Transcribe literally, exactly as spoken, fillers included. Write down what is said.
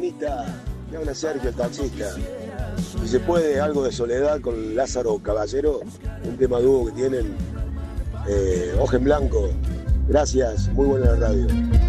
Peronista, te habla Sergio, el taxista. Si se puede, algo de Soledad con Lázaro Caballero, un tema dúo que tienen, eh, Hoja en Blanco. Gracias, muy buena la radio.